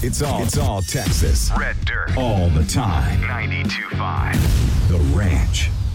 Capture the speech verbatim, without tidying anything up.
It's all, it's all Texas. Red Dirt. All the time. ninety-two point five. The Ranch.